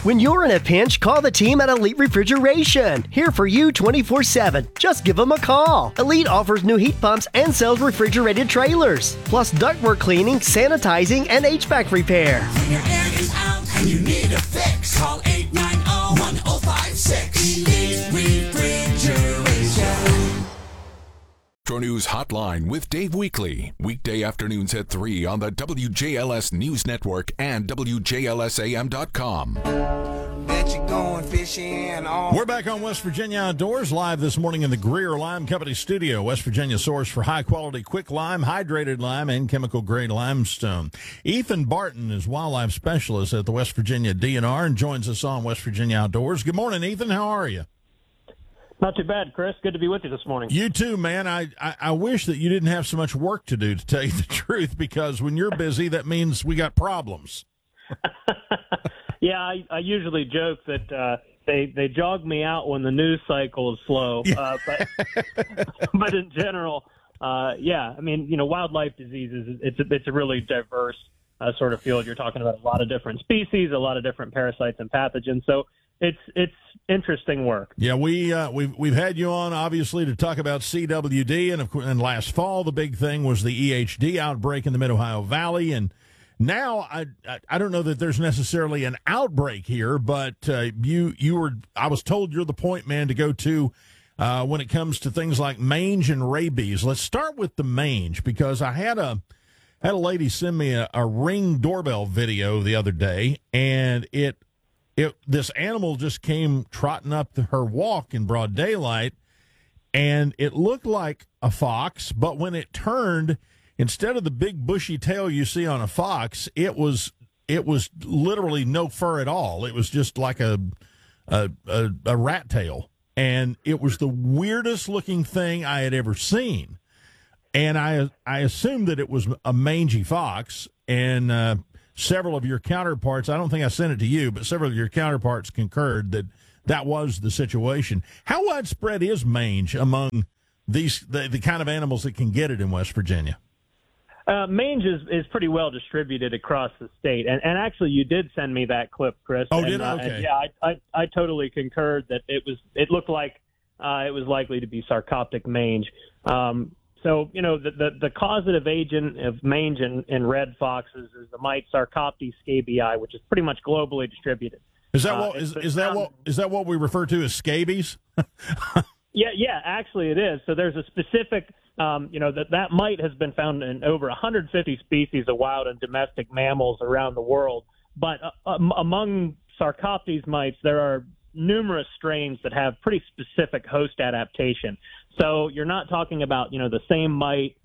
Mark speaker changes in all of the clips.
Speaker 1: When you're in a pinch, call the team at Elite Refrigeration. Here for you 24/7. Just give them a call. Elite offers new heat pumps and sells refrigerated trailers, plus ductwork cleaning, sanitizing, and HVAC repair.
Speaker 2: When your air is out and you need a fix, call 890-1056. Elite Refrigeration.
Speaker 3: Metro News Hotline with Dave Weekly. Weekday afternoons at 3 on the WJLS News Network and WJLSAM.com.
Speaker 2: Bet you're going fishing on.
Speaker 4: We're back on West Virginia Outdoors, live this morning in the Greer Lime Company studio. West Virginia source for high-quality quick lime, hydrated lime, and chemical-grade limestone. Ethan Barton is wildlife specialist at the West Virginia DNR and joins us on West Virginia Outdoors. Good morning, Ethan. How are you?
Speaker 5: Not too bad, Chris. Good to be with you this morning.
Speaker 4: You too, man. I wish that you didn't have so much work to do, to tell you the truth, because when you're busy, that means we got problems.
Speaker 5: Yeah, I usually joke that they jog me out when the news cycle is slow. But in general, yeah, I mean, wildlife diseases, it's a really diverse sort of field. You're talking about a lot of different species, a lot of different parasites and pathogens. So it's interesting work.
Speaker 4: Yeah, we've had you on obviously to talk about CWD, and of course, and last fall the big thing was the EHD outbreak in the Mid-Ohio Valley, and now I don't know that there's necessarily an outbreak here, but I was told you're the point man to go to when it comes to things like mange and rabies. Let's start with the mange, because I had a lady send me a Ring doorbell video the other day, and this animal just came trotting up her walk in broad daylight, and it looked like a fox, but when it turned, instead of the big bushy tail you see on a fox, it was literally no fur at all. It was just like a rat tail, and it was the weirdest looking thing I had ever seen. And I assumed that it was a mangy fox, and several of your counterparts, I don't think I sent it to you, but several of your counterparts concurred that was the situation. How widespread is mange among the kind of animals that can get it in West Virginia?
Speaker 5: Mange is pretty well distributed across the state, and actually you did send me that clip, Chris.
Speaker 4: Oh, did I? Okay.
Speaker 5: Yeah, I totally concurred that it looked like it was likely to be sarcoptic mange. So, the causative agent of mange in red foxes is the mite Sarcoptes scabiei, which is pretty much globally distributed.
Speaker 4: Is that what we refer to as scabies?
Speaker 5: Yeah, actually it is. So there's a specific, that mite has been found in over 150 species of wild and domestic mammals around the world. But among Sarcoptes mites, there are numerous strains that have pretty specific host adaptation. So you're not talking about, the same mite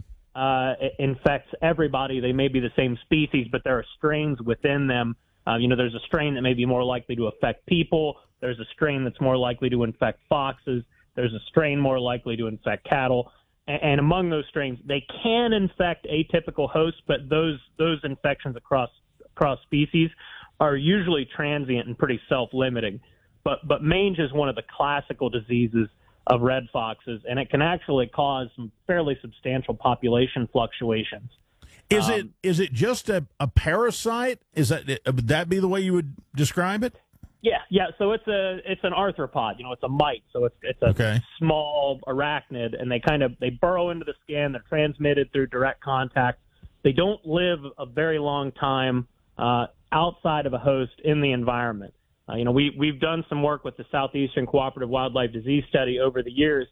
Speaker 5: infects everybody. They may be the same species, but there are strains within them. There's a strain that may be more likely to affect people. There's a strain that's more likely to infect foxes. There's a strain more likely to infect cattle. And among those strains, they can infect atypical hosts, but those infections across species are usually transient and pretty self-limiting. But mange is one of the classical diseases of red foxes, and it can actually cause some fairly substantial population fluctuations.
Speaker 4: Is it just a parasite? Would that be the way you would describe it?
Speaker 5: Yeah. So it's an arthropod. It's a mite. So it's a small arachnid, and they burrow into the skin. They're transmitted through direct contact. They don't live a very long time outside of a host in the environment. We've done some work with the Southeastern Cooperative Wildlife Disease Study over the years,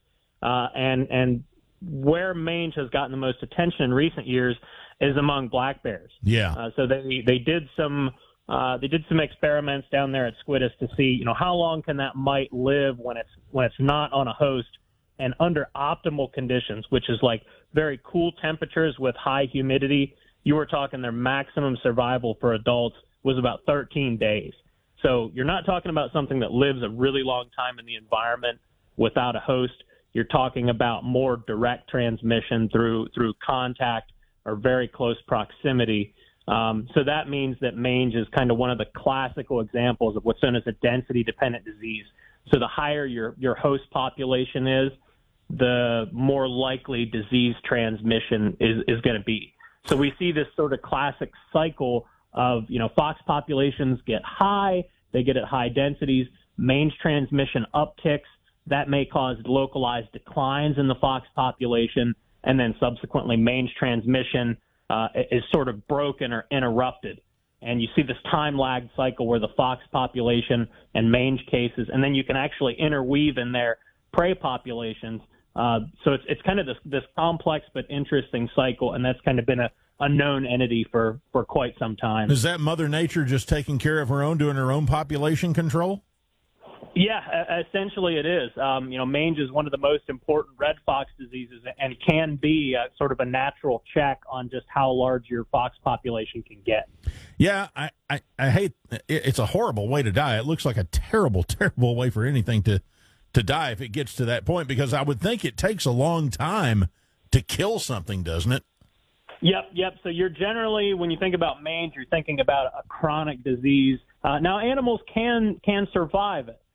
Speaker 5: and where mange has gotten the most attention in recent years is among black bears.
Speaker 4: Yeah.
Speaker 5: So they did some experiments down there at Squidus to see how long can that mite live when it's not on a host and under optimal conditions, which is like very cool temperatures with high humidity. You were talking their maximum survival for adults was about 13 days. So you're not talking about something that lives a really long time in the environment without a host. You're talking about more direct transmission through contact or very close proximity. So that means that mange is kind of one of the classical examples of what's known as a density-dependent disease. So the higher your host population is, the more likely disease transmission is going to be. So we see this sort of classic cycle of, fox populations get high, they get at high densities. Mange transmission upticks. That may cause localized declines in the fox population, and then subsequently mange transmission is sort of broken or interrupted. And you see this time-lagged cycle where the fox population and mange cases, and then you can actually interweave in their prey populations. So it's kind of this complex but interesting cycle, and that's kind of been a known entity for quite some time.
Speaker 4: Is that Mother Nature just taking care of her own, doing her own population control?
Speaker 5: Yeah, essentially it is. Mange is one of the most important red fox diseases and can be sort of a natural check on just how large your fox population can get.
Speaker 4: Yeah, I hate it. It's a horrible way to die. It looks like a terrible, terrible way for anything to die if it gets to that point, because I would think it takes a long time to kill something, doesn't it?
Speaker 5: Yep. So you're generally, when you think about mange, you're thinking about a chronic disease. Now, animals can survive it.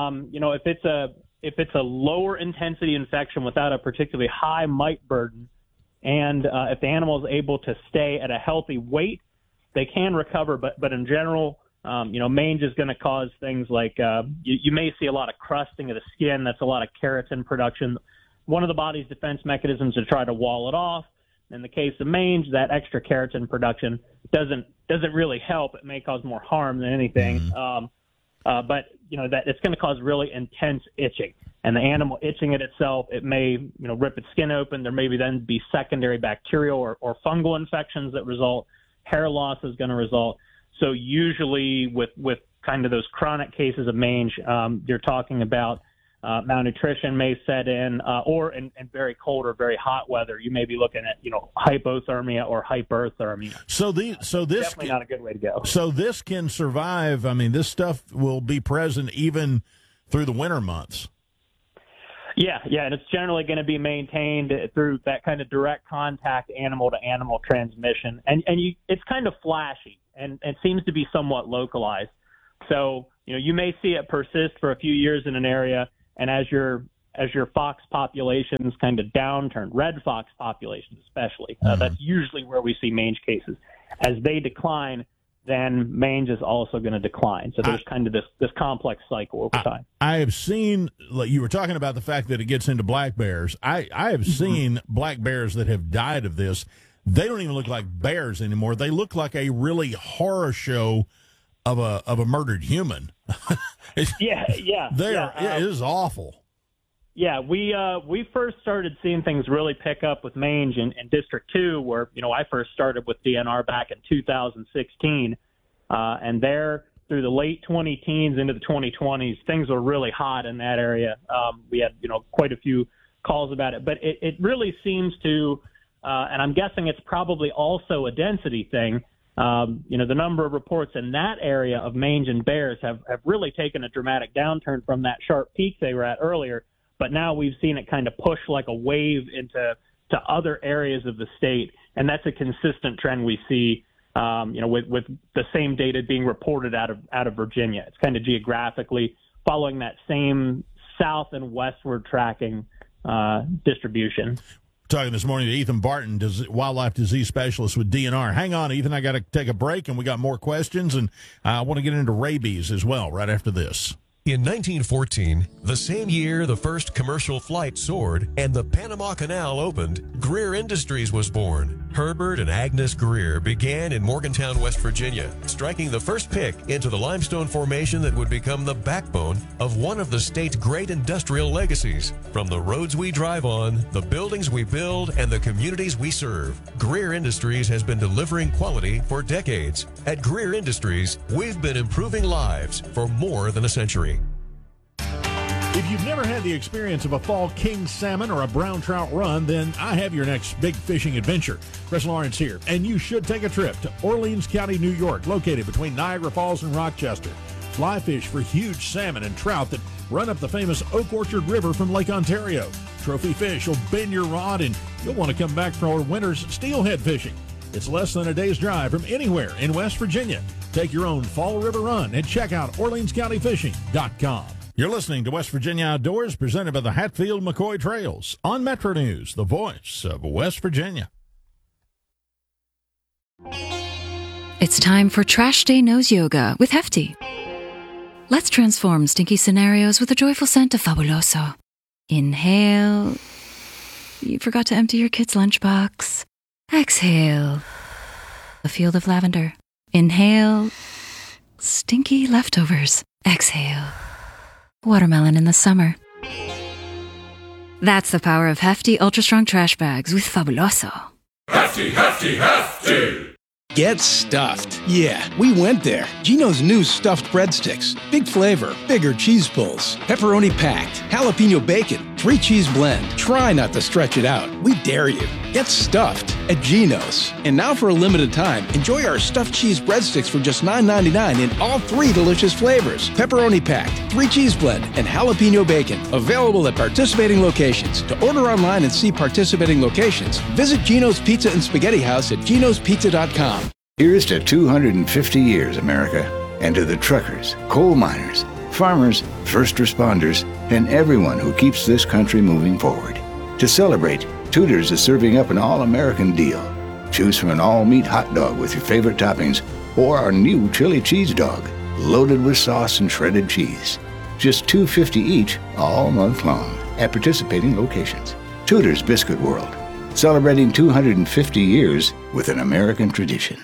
Speaker 5: If it's a lower intensity infection without a particularly high mite burden, and if the animal is able to stay at a healthy weight, they can recover. But in general, mange is going to cause things like you may see a lot of crusting of the skin. That's a lot of keratin production. One of the body's defense mechanisms to try to wall it off. In the case of mange, that extra keratin production doesn't really help. It may cause more harm than anything.
Speaker 4: Mm-hmm.
Speaker 5: But that it's going to cause really intense itching, and the animal itching at itself, it may rip its skin open. There may then be secondary bacterial or fungal infections that result. Hair loss is going to result. So usually with kind of those chronic cases of mange, you're talking about malnutrition may set in, or in very cold or very hot weather, you may be looking at hypothermia or hyperthermia. So this definitely not a good way to go.
Speaker 4: So this can survive. I mean, this stuff will be present even through the winter months.
Speaker 5: Yeah, and it's generally going to be maintained through that kind of direct contact, animal-to-animal transmission, and it's kind of flashy, and it seems to be somewhat localized. So you may see it persist for a few years in an area. And as your fox populations kind of downturn, red fox populations especially, that's usually where we see mange cases. As they decline, then mange is also going to decline. So there's kind of this complex cycle over time.
Speaker 4: I have seen, like you were talking about the fact that it gets into black bears. I have seen black bears that have died of this. They don't even look like bears anymore. They look like a really horror show of a murdered human.
Speaker 5: Yeah.
Speaker 4: It is awful.
Speaker 5: Yeah, we first started seeing things really pick up with mange in District 2, where I first started with DNR back in 2016, and there through the late 20-teens into the 2020s, things were really hot in that area. We had quite a few calls about it, but it really seems to, and I'm guessing it's probably also a density thing. The number of reports in that area of mange and bears have really taken a dramatic downturn from that sharp peak they were at earlier. But now we've seen it kind of push like a wave into other areas of the state, and that's a consistent trend we see. With the same data being reported out of Virginia. It's kind of geographically following that same south and westward tracking distribution.
Speaker 4: Talking this morning to Ethan Barton, wildlife disease specialist with DNR. Hang on, Ethan. I got to take a break, and we got more questions, and I want to get into rabies as well right after this.
Speaker 6: In 1914, the same year the first commercial flight soared and the Panama Canal opened, Greer Industries was born. Herbert and Agnes Greer began in Morgantown, West Virginia, striking the first pick into the limestone formation that would become the backbone of one of the state's great industrial legacies. From the roads we drive on, the buildings we build, and the communities we serve, Greer Industries has been delivering quality for decades. At Greer Industries, we've been improving lives for more than a century.
Speaker 4: If you've never had the experience of a fall king salmon or a brown trout run, then I have your next big fishing adventure. Chris Lawrence here, and you should take a trip to Orleans County, New York, located between Niagara Falls and Rochester. Fly fish for huge salmon and trout that run up the famous Oak Orchard River from Lake Ontario. Trophy fish will bend your rod, and you'll want to come back for our winter's steelhead fishing. It's less than a day's drive from anywhere in West Virginia. Take your own fall river run and check out OrleansCountyFishing.com. You're listening to West Virginia Outdoors, presented by the Hatfield-McCoy Trails on Metro News, the voice of West Virginia.
Speaker 7: It's time for Trash Day Nose Yoga with Hefty. Let's transform stinky scenarios with the joyful scent of Fabuloso. Inhale. You forgot to empty your kid's lunchbox. Exhale. A field of lavender. Inhale. Stinky leftovers. Exhale. Watermelon in the summer. That's the power of hefty, ultra-strong trash bags with Fabuloso.
Speaker 2: Hefty, hefty, hefty.
Speaker 8: Get stuffed. Yeah, we went there. Geno's new stuffed breadsticks. Big flavor, bigger cheese pulls, pepperoni packed, jalapeno bacon, 3-cheese blend. Try not to stretch it out. We dare you. Get stuffed at Geno's. And now for a limited time, enjoy our stuffed cheese breadsticks for just $9.99 in all 3 delicious flavors. Pepperoni packed, 3-cheese blend, and jalapeno bacon. Available at participating locations. To order online and see participating locations, visit Geno's Pizza and Spaghetti House at genospizza.com.
Speaker 9: Here's to 250 years, America, and to the truckers, coal miners, farmers, first responders, and everyone who keeps this country moving forward. To celebrate, Tudor's is serving up an all-American deal. Choose from an all-meat hot dog with your favorite toppings or our new chili cheese dog, loaded with sauce and shredded cheese. Just $2.50 each all month long at participating locations. Tudor's Biscuit World, celebrating 250 years with an American tradition.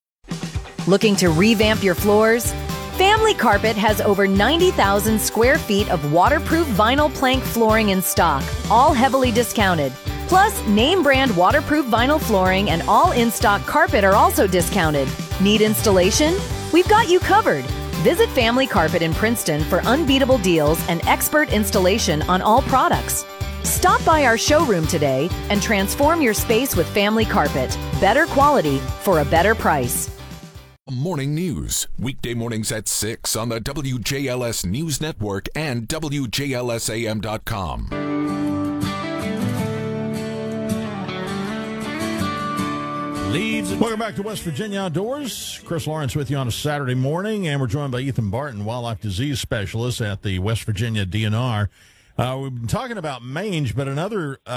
Speaker 10: Looking to revamp your floors? Family Carpet has over 90,000 square feet of waterproof vinyl plank flooring in stock, all heavily discounted. Plus, name brand waterproof vinyl flooring and all in-stock carpet are also discounted. Need installation? We've got you covered. Visit Family Carpet in Princeton for unbeatable deals and expert installation on all products. Stop by our showroom today and transform your space with Family Carpet. Better quality for a better price.
Speaker 3: Morning news, weekday mornings at 6 on the WJLS News Network and WJLSAM.com.
Speaker 4: Welcome back to West Virginia Outdoors. Chris Lawrence with you on a Saturday morning, and we're joined by Ethan Barton, wildlife disease specialist at the West Virginia DNR. We've been talking about mange, but another